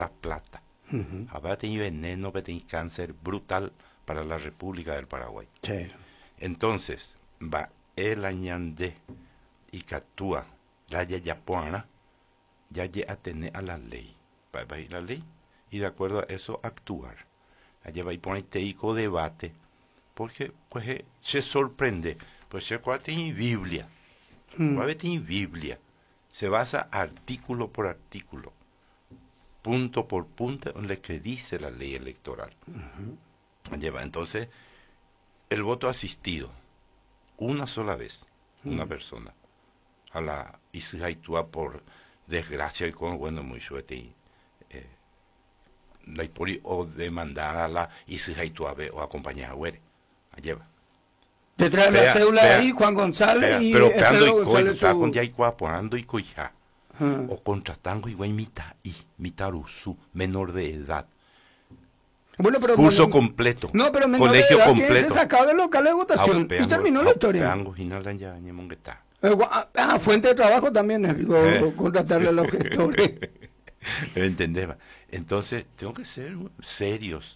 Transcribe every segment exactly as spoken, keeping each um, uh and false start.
la plata. Uh-huh. Había tenido veneno, pero tenía cáncer brutal para la República del Paraguay. Sí. Entonces, va el añande y catúa la yayapuana, ya llega a tener a la ley. Va a ir la ley y de acuerdo a eso actuar. Allá va y pone teico debate, porque pues eh, se sorprende, pues se cuate en Biblia, hmm. en Biblia, se basa artículo por artículo, punto por punto, en lo que dice la ley electoral. Uh-huh. Allá va, entonces, el voto asistido, una sola vez, hmm. una persona, a la Ishaitúa por desgracia y con bueno muy suerte eh, la hipori o demandar a la Ishaitúa o acompañar a Huere, allá va. Detrás de la cédula de ahí, Juan González pea, y... Pero peando y coi, está con ya y cuaporando y coija. Uh-huh. O contratando igual mitad y mitad usu, menor de edad. Bueno, pero curso bueno, completo, no, pero colegio edad, completo. Se sacado del local de votación ah, y terminó la historia. Eh, ah, fuente de trabajo también es, digo, eh. contratarle a los gestores. ¿Entendés? Entonces, tengo que ser serios.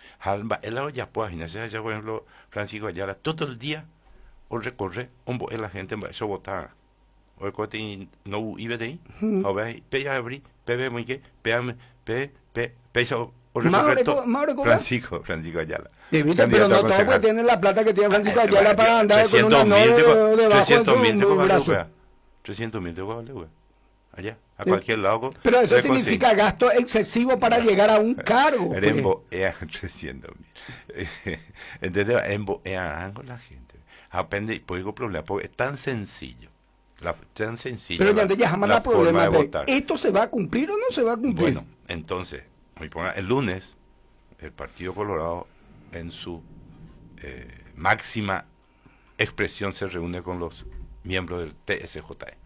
El lado ya puede imaginar, ya por ejemplo, Francisco Ayala, todo el día, o recorre, un la gente, eso votar. O el cote no iba de ahí, o ve, pe ya abrí, pe ve muy que, pe, pe, pe, pe, o recorre todo. Francisco, Francisco Ayala. Evita, pero no todo puede tener la plata que tiene Francisco Ayala bueno, para andar con una novia debajo trescientos mil de su brazo. trescientos mil de vale, güey. Allá, a cualquier lado. Pero eso significa consigue. Gasto excesivo para no. llegar a un cargo. Emboea trescientos mil. ¿Entendés? Emboean con la gente. Aprende, pues digo problema, porque es tan sencillo. La, tan sencillo. Pero ya, ya jamás la problema de votar. ¿Esto se va a cumplir o no se va a cumplir? Bueno, entonces, el lunes, el Partido Colorado, en su eh, máxima expresión, se reúne con los miembros del T S J E.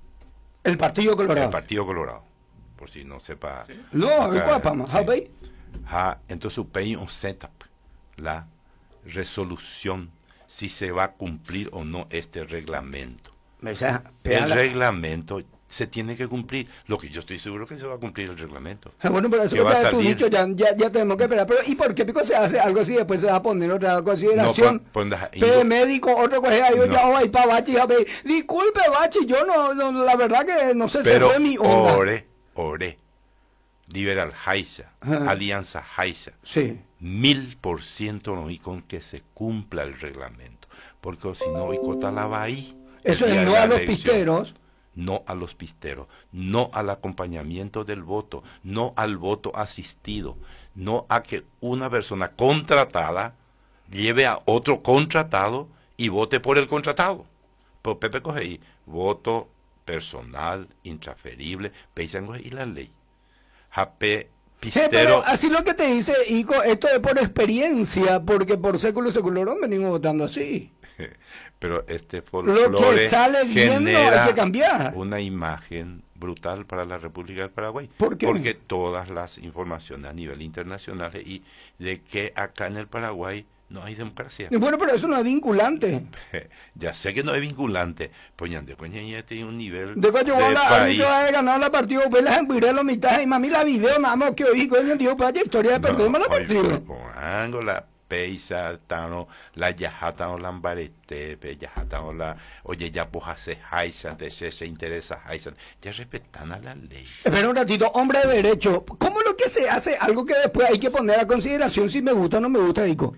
El Partido Colorado. El Partido Colorado, por si no sepa. ¿Sí? No, es guapa, sí. Ha, entonces, hay un setup, la resolución, si se va a cumplir o no este reglamento. O sea, el reglamento se tiene que cumplir. Lo que yo estoy seguro que se va a cumplir el reglamento. Ah, bueno, pero eso que ya tú dicho, ya, ya, ya tenemos que esperar. Pero ¿y por qué pico se hace algo así? Después se va a poner otra consideración. No, pon, pon, P médico, otro coge ahí, yo ya voy para Bachi. Disculpe, Bachi, yo no, no, la verdad que no sé, pero se fue mi onda. Ore, ore. Liberal Haisha, Ajá. Alianza Haisha. Sí. Mil por ciento no y con que se cumpla el reglamento. Porque si no, y cota la va ahí. Eso es no a los pisteros. No a los pisteros, no al acompañamiento del voto, no al voto asistido, no a que una persona contratada lleve a otro contratado y vote por el contratado. Pues Pepe coge ahí, voto personal, intransferible, peisango y la ley. Jape, pistero. Sí, pero así lo que te dice, Ico, esto es por experiencia, porque por século y seculorum venimos votando así. Pero este folclore lo que sale bien no hay que cambiar. Una imagen brutal para la República del Paraguay. ¿Por qué? Porque todas las informaciones a nivel internacional y de que acá en el Paraguay no hay democracia. Bueno, pero eso no es vinculante. Ya sé que no es vinculante. Pues ya después ya tiene un nivel de país. Yo he ganado la partida, pues las empiré los mitad y mami la video, mamá, que hoy coño dijo para la historia de perder la partida. Peisa, tano, la yajata o lambarete, yajata o la, oye, ya pues hace Haisan, de ese se interesa Haisan, ya respetan a la ley. Espera un ratito, hombre de derecho, ¿cómo lo que se hace? Algo que después hay que poner a consideración si me gusta o no me gusta, Ico.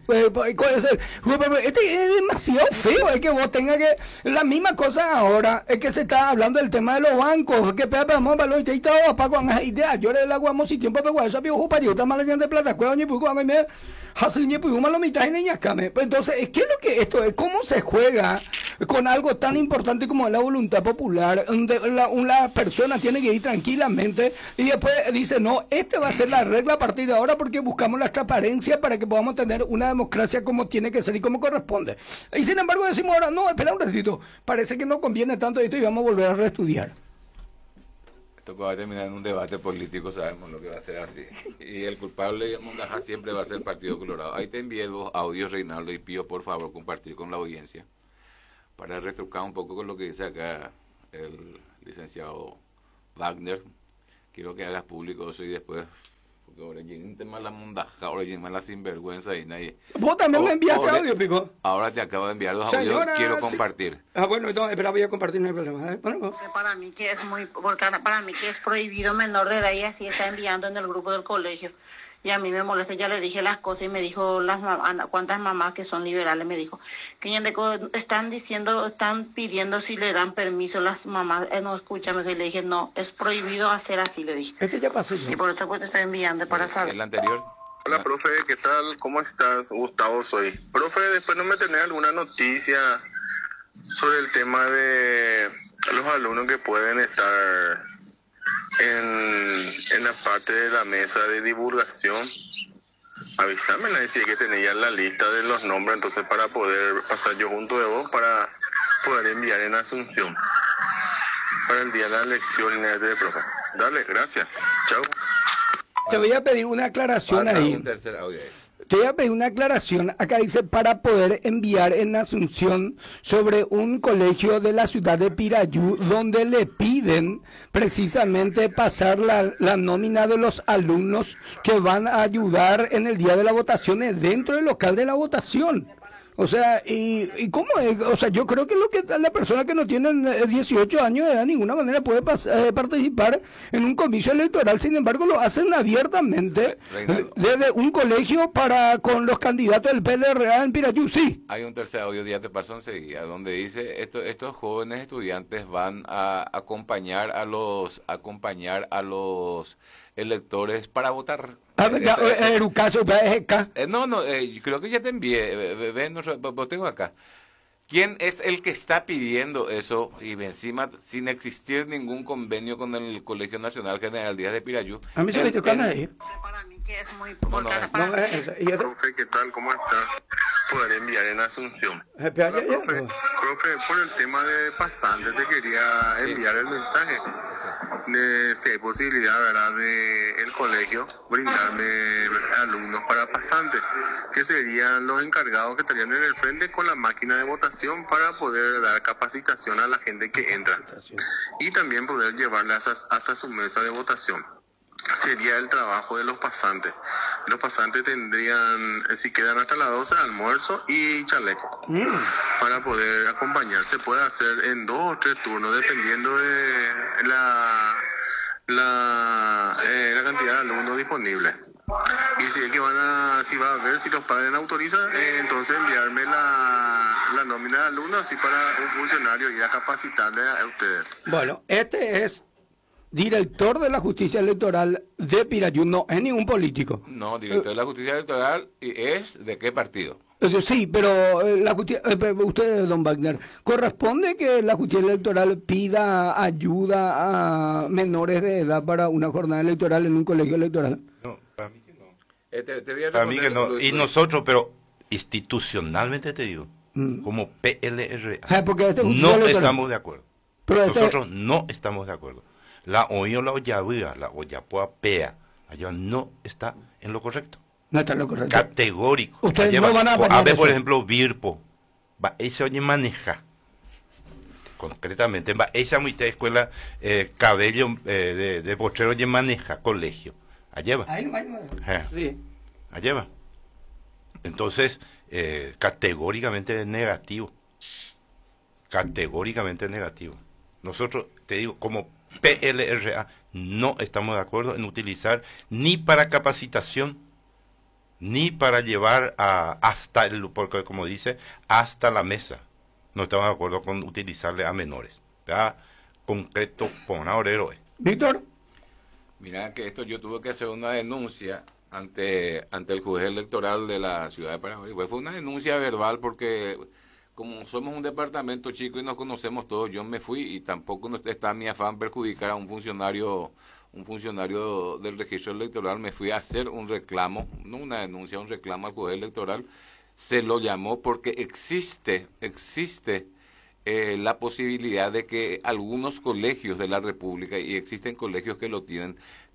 Este es demasiado feo, es que vos tengas que, la misma cosa ahora, es que se está hablando del tema de los bancos, que pepe, vamos, balón, y te estaba para con idea, yo le la guamo si tiempo, pero eso viejo para yo, está mal de plata, cuando ni puedo, me entonces, ¿qué es lo que esto es? ¿Cómo se juega con algo tan importante como la voluntad popular? Donde la, una persona tiene que ir tranquilamente y después dice, no, este va a ser la regla a partir de ahora porque buscamos la transparencia para que podamos tener una democracia como tiene que ser y como corresponde. Y sin embargo decimos ahora, no, espera un ratito, parece que no conviene tanto esto y vamos a volver a reestudiar. Esto va a terminar en un debate político, sabemos lo que va a ser así. Y el culpable de Mongaja siempre va a ser el Partido Colorado. Ahí te envié dos audios, Reinaldo, y pido por favor compartir con la audiencia para retrucar un poco con lo que dice acá el licenciado Wagner, quiero que hagas público eso y después, porque ahora lleguen más la mundaja, ahora lleguen más la sinvergüenza y nadie. Vos también O- me enviaste o- audio, Pico. Ahora te acabo de enviar dos Señora, audios, quiero sí. compartir. Ah, bueno, entonces, espera, voy a compartir, no hay problema. ¿eh? Bueno, Porque para mí que es muy, porque para mí que es prohibido menor de edad y así está enviando en el grupo del colegio. Y a mí me molesta, ya le dije las cosas y me dijo las mamás, cuántas mamás que son liberales, me dijo que ya de co- están diciendo, están pidiendo si le dan permiso las mamás. Eh, no, escúchame, que le dije, no, es prohibido hacer así, le dije. este ya pasó Y yo. por eso pues te estoy enviando para saber. El anterior. Hola, profe, ¿qué tal? ¿Cómo estás? Gustavo soy. Profe, después no me tenés alguna noticia sobre el tema de los alumnos que pueden estar en, en la parte de la mesa de divulgación. Avísame, la decía que tenía ya la lista de los nombres, entonces para poder pasar yo junto de vos para poder enviar en Asunción para el día de la elección de profe. Dale, gracias. Chao. Te voy a pedir una aclaración Falta ahí. un tercer audio ahí. Te voy a pedir una aclaración. Acá dice para poder enviar en Asunción sobre un colegio de la ciudad de Pirayú donde le piden precisamente pasar la, la nómina de los alumnos que van a ayudar en el día de la votación dentro del local de la votación. O sea, ¿y, y cómo es? O sea, yo creo que lo que la persona que no tiene eh, dieciocho años de edad de ninguna manera puede pas- eh, participar en un comicio electoral, sin embargo lo hacen abiertamente Reinaldo. desde un colegio para con los candidatos del P L R A en Pirayú, sí. Hay un tercer audio, ya te paso enseguida, donde dice esto, estos jóvenes estudiantes van a acompañar a los acompañar a los electores para votar. A ver, ya, Este- eh, Erucaso, es acá. Eh, no, no, eh, yo creo que ya te envié, eh, ve- ve, no sé, lo lo tengo acá. ¿Quién es el que está pidiendo eso? Y encima, sin existir ningún convenio con el Colegio Nacional General Díaz de Pirayú. A mí se me El- tocó el- ahí. Para mí que es muy, No, porque no, es- para No, mí es esa. Y este- Profe, ¿qué tal? ¿Cómo estás? Poder enviar en Asunción. eh, ya, ya, ya, Profe, no. profe, por el tema de pasantes te quería Sí. enviar el mensaje de si hay posibilidad, ¿verdad?, de el colegio brindarme alumnos para pasantes, que serían los encargados que estarían en el frente con la máquina de votación para poder dar capacitación a la gente que entra y también poder llevarlas hasta hasta su mesa de votación. Sería el trabajo de los pasantes. Los pasantes tendrían, eh, si quedan hasta las doce, almuerzo y chaleco para poder acompañar. Se puede hacer en dos o tres turnos, dependiendo de la, la, eh, la cantidad de alumnos disponibles. Y si es que van a, si va a ver, si los padres autorizan, eh, entonces enviarme la, la nómina de alumnos, así para un funcionario ir a capacitarle a ustedes. Bueno, este es director de la justicia electoral de Pirayú, no es ningún político. No, director de la Justicia Electoral, ¿y es de qué partido? Eh, Sí, pero eh, la justicia, eh, pero usted, don Wagner, ¿corresponde que la justicia electoral pida ayuda a menores de edad para una jornada electoral en un colegio electoral? No, para mí que no. Eh, te- te voy a Para mí que responder, no. Luis- Y Luis. nosotros, pero institucionalmente te digo, Mm. como P L R A, Ah, porque este es justicia no electoral. estamos de acuerdo. Pero este- Nosotros no estamos de acuerdo. La OIO, la Ollavía, la Ollapoa Pea, allá no está en lo correcto. No está en lo correcto. Categórico. Ustedes Allá no va- van a a apoyar ver, por eso. ejemplo, Virpo. Va, ese oye maneja. Concretamente, va, esa mucha escuela eh, cabello eh, de, de potrero oye maneja, colegio. Allá va. Ahí no hay más. Eh. Sí. Allá va. Entonces, eh, categóricamente negativo. Categóricamente negativo. Nosotros, te digo, como P L R A, no estamos de acuerdo en utilizar ni para capacitación, ni para llevar a, hasta el, porque como dice, hasta la mesa. No estamos de acuerdo con utilizarle a menores. Ya, concreto, con ahora héroe. Víctor, Mira que esto yo tuve que hacer una denuncia ante ante el juez electoral de la ciudad de Paraguay. Pues fue una denuncia verbal porque como somos un departamento chico y nos conocemos todos, yo me fui y tampoco no está mi afán perjudicar a un funcionario un funcionario del registro electoral. Me fui a hacer un reclamo, no una denuncia, un reclamo al juez electoral. Se lo llamó porque existe, existe eh, la posibilidad de que algunos colegios de la República, y existen colegios que lo tienen,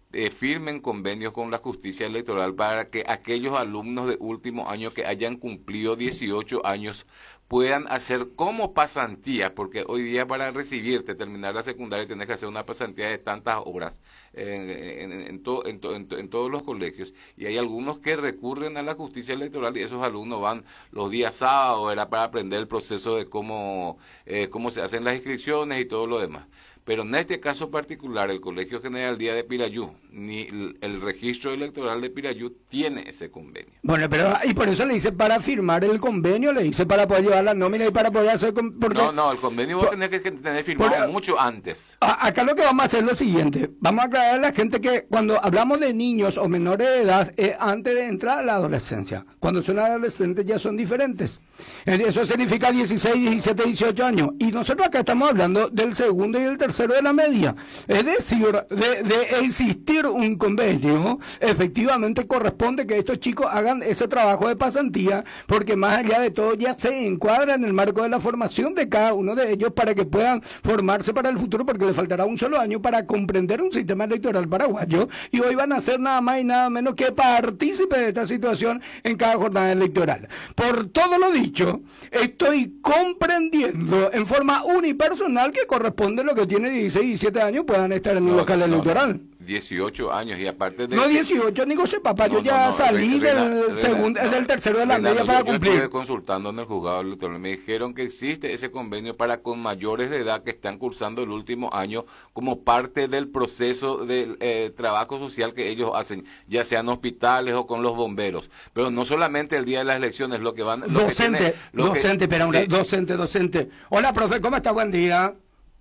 eh, firmen convenios con la justicia electoral para que aquellos alumnos de último año que hayan cumplido dieciocho años puedan hacer como pasantía, porque hoy día para recibirte, terminar la secundaria, tienes que hacer una pasantía de tantas horas en, en, en, to, en, to, en, to, en todos los colegios, y hay algunos que recurren a la justicia electoral y esos alumnos van los días sábados, era para aprender el proceso de cómo, eh, cómo se hacen las inscripciones y todo lo demás. Pero en este caso particular, el Colegio General Díaz de Pirayú, ni el, el registro electoral de Pirayú tiene ese convenio. Bueno, pero y por eso le dice para firmar el convenio, le dice para poder llevar la nómina y para poder hacer... Porque, no, no, el convenio vos tenés que tener firmado por, mucho antes. A, acá lo que vamos a hacer es lo siguiente, vamos a aclarar a la gente que cuando hablamos de niños o menores de edad, es antes de entrar a la adolescencia. Cuando son adolescentes ya son diferentes. Eso significa dieciséis, diecisiete, dieciocho años. Y nosotros acá estamos hablando del segundo y el tercero de la media. Es decir, de, de existir un convenio, efectivamente corresponde que estos chicos hagan ese trabajo de pasantía, porque más allá de todo ya se encuadra en el marco de la formación de cada uno de ellos para que puedan formarse para el futuro, porque les faltará un solo año para comprender un sistema electoral paraguayo, y hoy van a ser nada más y nada menos que partícipes de esta situación en cada jornada electoral. Por todo lo dicho, estoy comprendiendo en forma unipersonal que corresponde a lo que tiene dieciséis, diecisiete años puedan estar en un no, local no, electoral. dieciocho años y aparte de... No, que, dieciocho, ni José Papá, no, yo ya no, no, salí Reina, del, Reina, segundo, no, del tercero de la Reina, media no, para yo, cumplir. Yo estuve consultando en el juzgado electoral, me dijeron que existe ese convenio para con mayores de edad que están cursando el último año como parte del proceso de eh, trabajo social que ellos hacen, ya sean hospitales o con los bomberos. Pero no solamente el día de las elecciones, lo que van... Lo docente, que tiene, lo docente, que, pero sí. docente, docente. Hola, profe, ¿cómo está? Buen día.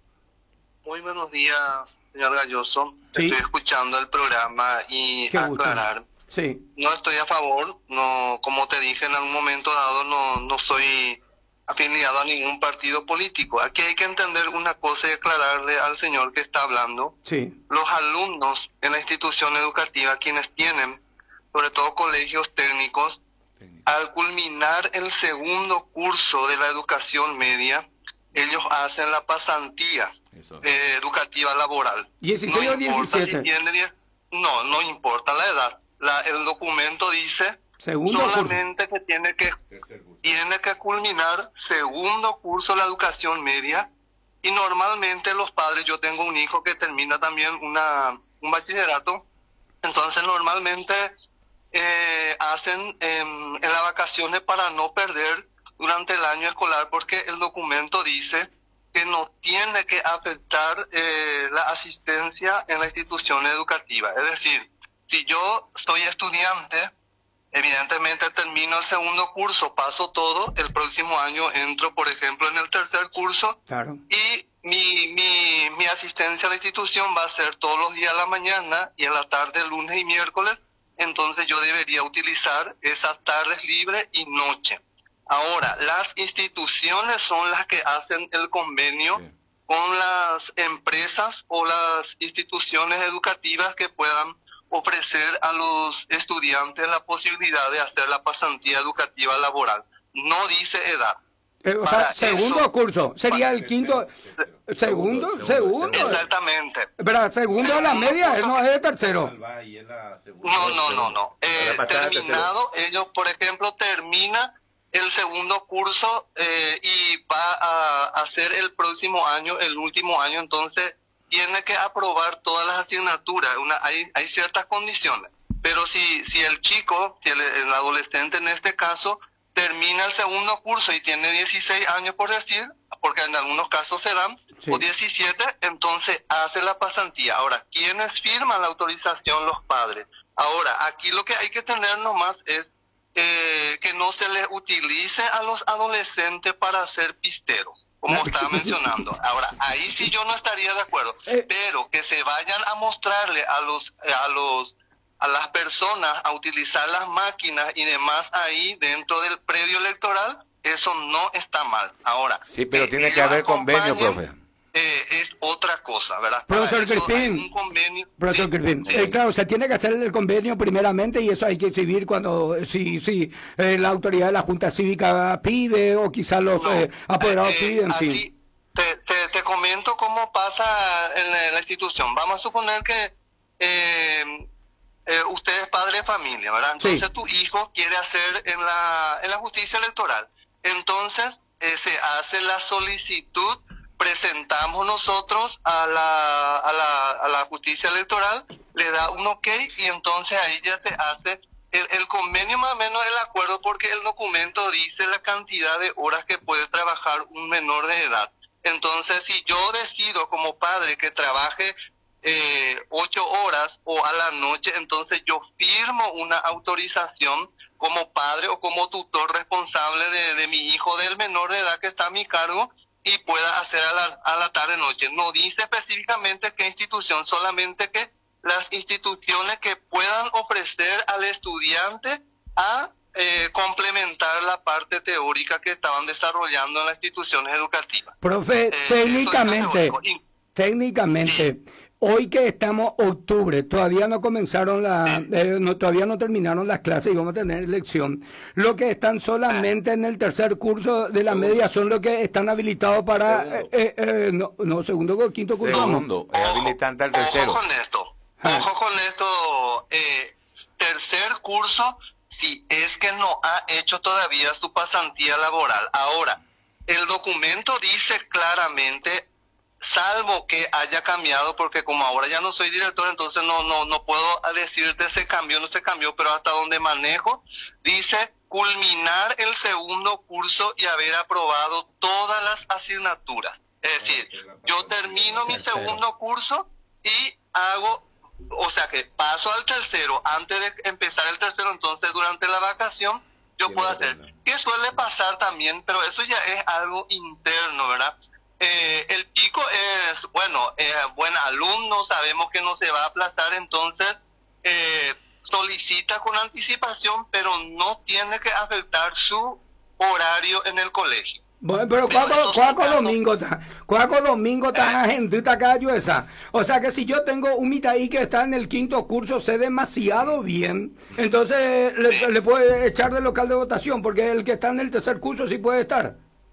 Muy buenos días, señor Galloso. Sí. Estoy escuchando el programa y Qué gusto. aclarar. Sí. No estoy a favor, no, como te dije en algún momento dado, no, no soy afiliado a ningún partido político. Aquí hay que entender una cosa y aclararle al señor que está hablando. Sí. Los alumnos en la institución educativa, quienes tienen, sobre todo colegios técnicos, al culminar el segundo curso de la educación media, ellos hacen la pasantía eh, educativa laboral. dieciséis no o diecisiete. Si tiene diez, no, no importa la edad. La, el documento dice Segundo solamente curso. que tiene que tiene que culminar segundo curso de la educación media, y normalmente los padres, yo tengo un hijo que termina también una un bachillerato, entonces normalmente eh, hacen eh, en las vacaciones para no perder durante el año escolar, porque el documento dice que no tiene que afectar eh, la asistencia en la institución educativa. Es decir, si yo soy estudiante, evidentemente termino el segundo curso, paso todo, el próximo año entro, por ejemplo, en el tercer curso, Claro. y mi, mi, mi asistencia a la institución va a ser todos los días a la mañana y en la tarde, lunes y miércoles, entonces yo debería utilizar esas tardes libres y noche. Ahora, las instituciones son las que hacen el convenio sí. con las empresas o las instituciones educativas que puedan ofrecer a los estudiantes la posibilidad de hacer la pasantía educativa laboral. No dice edad. Eh, o sea, segundo eso, curso, sería el quinto, se, segundo, segundo, segundo. Exactamente. Pero segundo de la media, no es de tercero. No, no, no, no. Eh, terminado, ellos, por ejemplo, termina el segundo curso eh, y va a hacer el próximo año, el último año, entonces tiene que aprobar todas las asignaturas. Una, hay, hay ciertas condiciones, pero si, si el chico, si el, el adolescente en este caso, termina el segundo curso y tiene dieciséis años, por decir, porque en algunos casos serán, sí. o diecisiete, entonces hace la pasantía. Ahora, ¿quiénes firman la autorización? Los padres. Ahora, aquí lo que hay que tener nomás es eh, que no se les utilice a los adolescentes para hacer pisteros, como estaba mencionando. Ahora, ahí sí yo no estaría de acuerdo, pero que se vayan a mostrarle a los a los a las personas a utilizar las máquinas y demás ahí dentro del predio electoral, eso no está mal. Ahora, sí, pero eh, tiene que haber convenio, profe. Eh, es otra cosa, ¿verdad? Profesor Crispín, profesor sí, Crispín, sí. Eh, claro, se tiene que hacer el convenio primeramente y eso hay que exhibir cuando, si, si eh, la autoridad de la Junta Cívica pide o quizás los no, eh, apoderados eh, piden, en fin. Te, te, te comento cómo pasa en la, en la institución. Vamos a suponer que eh, eh, usted es padre de familia, ¿verdad? Entonces Sí. tu hijo quiere hacer en la, en la justicia electoral. Entonces eh, se hace la solicitud, presentamos nosotros a la, a la, a la justicia electoral, le da un ok y entonces ahí ya se hace el, el convenio, más o menos el acuerdo, porque el documento dice la cantidad de horas que puede trabajar un menor de edad. Entonces, si yo decido como padre que trabaje eh, ocho horas o a la noche, entonces yo firmo una autorización como padre o como tutor responsable de, de mi hijo, del menor de edad que está a mi cargo, y pueda hacer a la, a la tarde-noche. No dice específicamente qué institución, solamente que las instituciones que puedan ofrecer al estudiante a eh, complementar la parte teórica que estaban desarrollando en las instituciones educativas. Profe, Eh, técnicamente, eso es teórico. Y- técnicamente, hoy que estamos octubre, todavía no comenzaron la, eh, no, todavía no terminaron las clases y vamos a tener elección. Los que están solamente en el tercer curso de la media son los que están habilitados para, eh, Segundo. eh, eh, no, no, segundo o quinto curso. vamos. Segundo, es habilitante al tercero. Ojo con esto, Ah. ojo con esto, eh, tercer curso, si es que no ha hecho todavía su pasantía laboral. Ahora, el documento dice claramente, salvo que haya cambiado, porque como ahora ya no soy director, entonces no no no puedo decirte se cambió, no se cambió, pero hasta donde manejo, dice culminar el segundo curso y haber aprobado todas las asignaturas. Es decir, yo termino mi Tercero. segundo curso y hago, o sea que paso al tercero, antes de empezar el tercero, entonces durante la vacación yo Tiene puedo que hacer, terminar. que suele pasar también, pero eso ya es algo interno, ¿verdad? Eh, el chico es, bueno, eh, buen alumno, sabemos que no se va a aplazar, entonces eh, solicita con anticipación, pero no tiene que afectar su horario en el colegio. Bueno, pero Pero cuaco, estos cuaco casos- domingo, ta- cuaco domingo tan agentita callo esa. O sea que si yo tengo un mitaí que está en el quinto curso, sé demasiado bien, entonces le, le puede echar del local de votación, porque el que está en el tercer curso sí puede estar.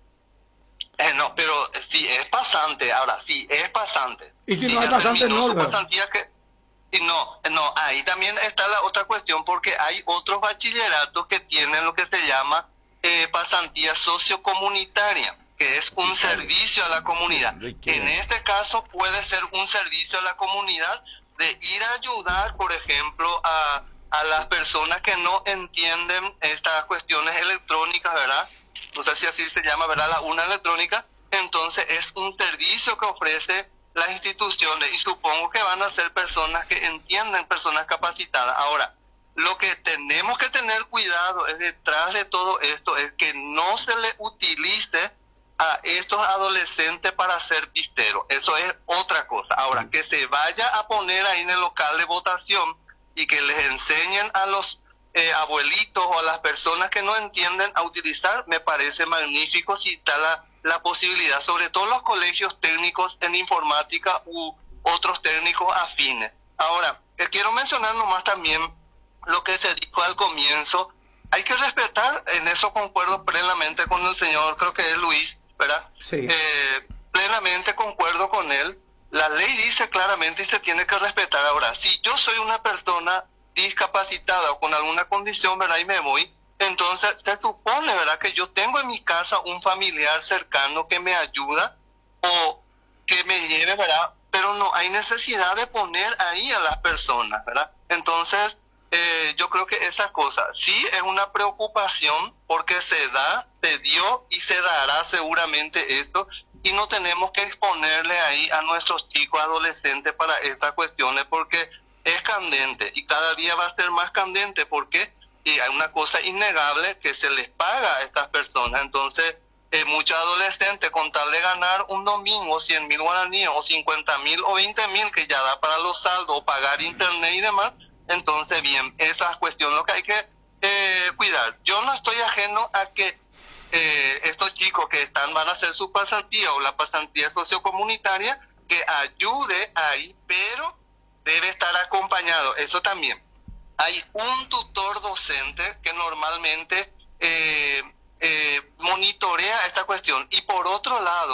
Eh, no, pero si es pasante, ahora, si es pasante. Y si no ya es pasante, terminó no, su ¿verdad? pasantía que, y no, no, ahí también está la otra cuestión, porque hay otros bachilleratos que tienen lo que se llama eh, pasantía sociocomunitaria, que es un servicio a la comunidad. ¿De qué? En este caso puede ser un servicio a la comunidad de ir a ayudar, por ejemplo, a, a las personas que no entienden estas cuestiones electrónicas, ¿verdad? No sé si así se llama, ¿verdad? La urna electrónica. Entonces es un servicio que ofrece las instituciones y supongo que van a ser personas que entienden, personas capacitadas. Ahora, lo que tenemos que tener cuidado es detrás de todo esto, es que no se le utilice a estos adolescentes para ser pisteros. Eso es otra cosa. Ahora, que se vaya a poner ahí en el local de votación y que les enseñen a los eh, abuelitos o a las personas que no entienden a utilizar, me parece magnífico si está la, la posibilidad, sobre todo los colegios técnicos en informática u otros técnicos afines. Ahora, eh, quiero mencionar nomás también lo que se dijo al comienzo. Hay que respetar, en eso concuerdo plenamente con el señor, creo que es Luis, ¿verdad? Sí. Eh, plenamente concuerdo con él. La ley dice claramente y se tiene que respetar. Ahora, si yo soy una persona discapacitada o con alguna condición, ¿verdad? Y me voy, entonces se supone, ¿verdad? Que yo tengo en mi casa un familiar cercano que me ayuda o que me lleve, ¿verdad? Pero no hay necesidad de poner ahí a las personas, ¿verdad? Entonces, eh, yo creo que esa cosa sí es una preocupación porque se da, se dio y se dará seguramente esto, y no tenemos que exponerle ahí a nuestros chicos adolescentes para estas cuestiones porque es candente y cada día va a ser más candente porque y hay una cosa innegable que se les paga a estas personas. Entonces, eh, muchos adolescentes con tal de ganar un domingo cien mil guaraníes o cincuenta mil o veinte mil que ya da para los saldos o pagar internet y demás, entonces bien, esa es cuestión lo que hay que eh, cuidar. Yo no estoy ajeno a que eh, estos chicos que están van a hacer su pasantía o la pasantía sociocomunitaria, que ayude ahí, pero debe estar acompañado, eso también. Hay un tutor docente que normalmente eh, eh, monitorea esta cuestión. Y por otro lado,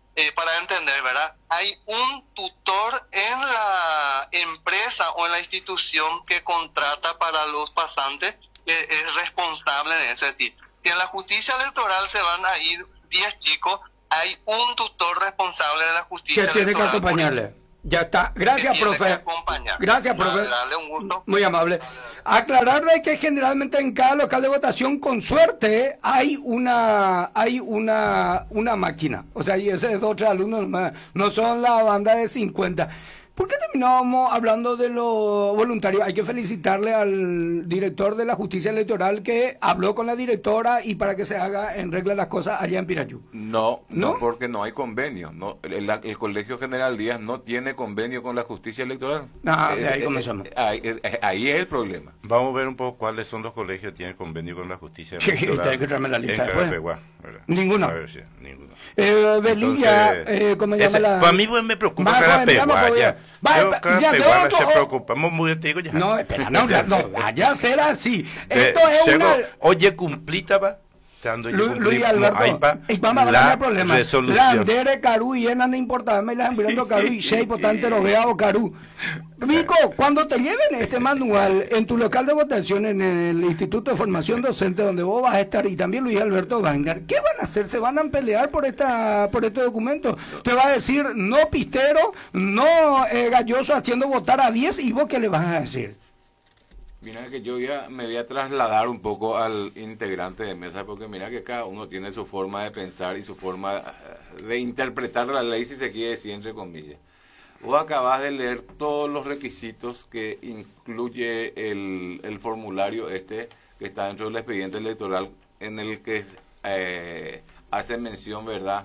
eh, para entender, ¿verdad? Hay un tutor en la empresa o en la institución que contrata para los pasantes que es responsable de eso. Es decir, si en la justicia electoral se van a ir diez chicos, hay un tutor responsable de la justicia que tiene que electoral. acompañarle. Ya está. Gracias, Que tiene profe. que acompañar. Gracias, Dale, profe. dale, un gusto. Muy amable. Dale, dale. Aclarar de que generalmente en cada local de votación, con suerte, hay una hay una una máquina. O sea, y ese dos o tres alumnos más, no son la banda de cincuenta. ¿Por qué terminamos hablando de los voluntarios? Hay que felicitarle al director de la justicia electoral que habló con la directora y para que se haga en regla las cosas allá en Pirayú. No, no, ¿No? porque no hay convenio. No, el, el Colegio General Díaz no tiene convenio con la justicia electoral. Ah, Es- de ahí eh, comenzamos. eh, ahí, eh, ahí es el problema. Vamos a ver un poco cuáles son los colegios que tienen convenio con la justicia Sí, electoral hay que traerme la lista en después. Carapeguá, ¿verdad? Ninguno. A ver si, ninguno. Eh, Belilla, Entonces, eh, ¿cómo se llama ese- la...? Para mí pues, me preocupa Va, pues, Carapeguá. enviamos, Ya. va, Yo ya, Carapeguá de se otro- preocupa. Muy te digo ya. No, espera, no, no, no, vaya a ser así. De- Esto es llego, una... Oye, cumplita va. Estando yo Lu- cumplí, Luis no Alberto, hay pa- y vamos a hablar la del problema. resolución. Landere, Carú, y Hernández importarme, las mirando Carú y Shea, potente lo vea o Carú. Rico, cuando te lleven este manual en tu local de votación en el Instituto de Formación Docente donde vos vas a estar y también Luis Alberto Vangar, ¿qué van a hacer? ¿Se van a pelear por esta por este documento? Te va a decir no pistero, no eh, galloso haciendo votar a diez y vos qué le vas a decir. Mira que yo ya me voy a trasladar un poco al integrante de mesa, porque mira que cada uno tiene su forma de pensar y su forma eh, de interpretar la ley, si se quiere decir entre comillas. Vos acabas de leer todos los requisitos que incluye el, el formulario este que está dentro del expediente electoral, en el que eh, hace mención, ¿verdad?,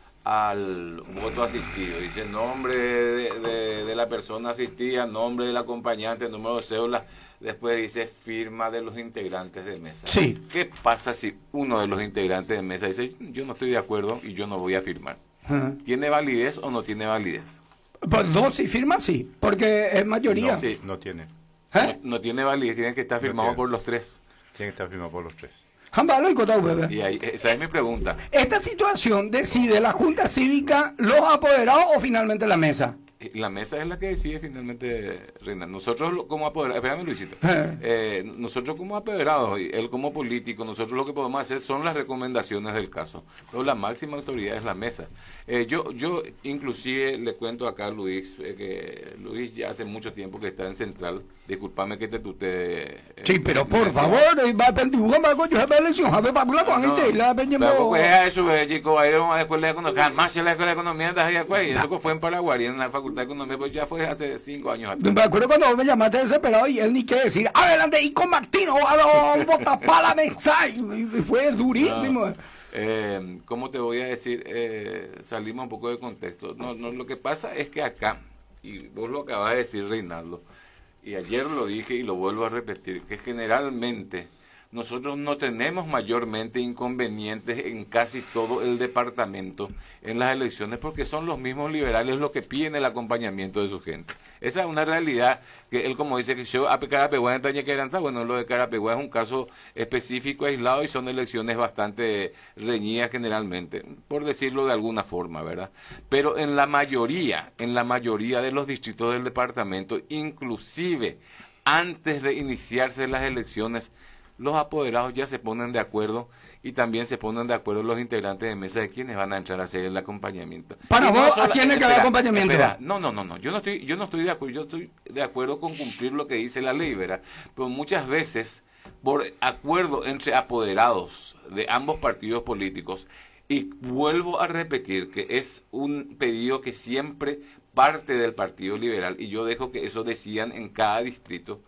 al voto asistido. Dice nombre de, de, de la persona asistida, nombre del acompañante, número de cédula. Después dice firma de los integrantes de mesa. Sí. ¿Qué pasa si uno de los integrantes de mesa dice yo no estoy de acuerdo y yo no voy a firmar? Ajá. ¿Tiene validez o no tiene validez? Pues no, si firma sí, porque es mayoría. No, Sí. no tiene. ¿Eh? No, no tiene validez, tiene que estar No firmado tiene. por los tres. Tiene que estar firmado por los tres. Jambalo y Cotau, bebé. Y ahí, esa es mi pregunta. ¿Esta situación decide la Junta Cívica, los apoderados o finalmente la mesa? La mesa es la que decide finalmente, Reina. Nosotros lo- como apoderados, espérame Luisito, Eh. Eh, nosotros como apoderados, y él como político, nosotros lo que podemos hacer son las recomendaciones del caso. Pero la máxima autoridad es la mesa. Eh, yo, yo inclusive le cuento acá a Luis, eh, que Luis ya hace mucho tiempo que está en Central. Disculpame que te tute. eh, Sí, pero me- por me- favor, eh, va a pendibujar más coño, la elección, a ver, para hablar con No, este, la pero peñemos. pues es eso, eh, chico, ahí vamos a la escuela de economía, jamás en la escuela de economía, de ahí, pues, y eso fue en Paraguay, en la facultad de economía, pues ya fue hace cinco años atrás. Me acuerdo cuando vos me llamaste desesperado y él ni qué decir, adelante, y con Martino, a los botas para la mesa, y y fue durísimo. No. Eh, ¿Cómo te voy a decir? Eh, salimos un poco de contexto. No, no, lo que pasa es que acá, y vos lo acabas de decir, Reinaldo, y ayer lo dije y lo vuelvo a repetir, que generalmente nosotros no tenemos mayormente inconvenientes en casi todo el departamento en las elecciones porque son los mismos liberales los que piden el acompañamiento de su gente. Esa es una realidad que él, como dice que yo a Carapeguá en Taña Quebranta, bueno, lo de Carapeguá es un caso específico, aislado, y son elecciones bastante reñidas generalmente, por decirlo de alguna forma, ¿verdad? Pero en la mayoría, en la mayoría de los distritos del departamento, inclusive antes de iniciarse las elecciones, los apoderados ya se ponen de acuerdo y también se ponen de acuerdo los integrantes de mesa de quienes van a entrar a hacer el acompañamiento. Para Y no vos, sola- ¿a quién le queda espera, acompañamiento? espera, no, no, no, no, yo no estoy, yo no estoy de acuerdo, yo estoy de acuerdo con cumplir lo que dice la ley, ¿verdad? Pero muchas veces, por acuerdo entre apoderados de ambos partidos políticos, y vuelvo a repetir que es un pedido que siempre parte del Partido Liberal, y yo dejo que eso decían en cada distrito,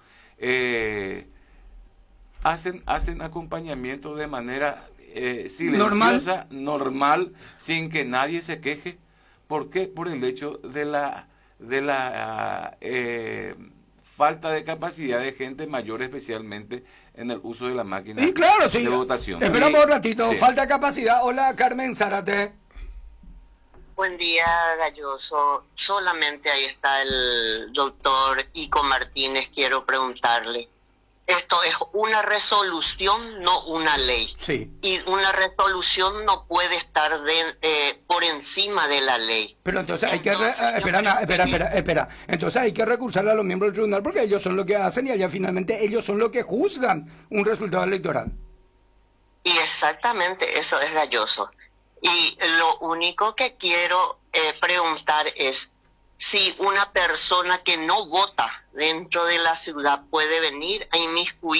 eh, hacen, hacen acompañamiento de manera eh, silenciosa, normal. normal, sin que nadie se queje. ¿Por qué? Por el hecho de la, de la eh, falta de capacidad de gente mayor, especialmente en el uso de la máquina Y claro, sí. de votación. Esperamos Y- un ratito, sí. falta capacidad. Hola, Carmen Zárate. Buen día, Galloso. Solamente ahí está el doctor Ico Martínez. Quiero preguntarle. esto es una resolución, no una ley. Sí. Y una resolución no puede estar de, eh, por encima de la ley. Pero entonces hay que... Entonces, Re, espera, no, espera, espera, espera. Entonces hay que recursar a los miembros del tribunal porque ellos son los que hacen y allá finalmente ellos son los que juzgan un resultado electoral. Y exactamente eso es Galloso. Y lo único que quiero eh, preguntar es si una persona que no vota dentro de la ciudad puede venir a inmiscuir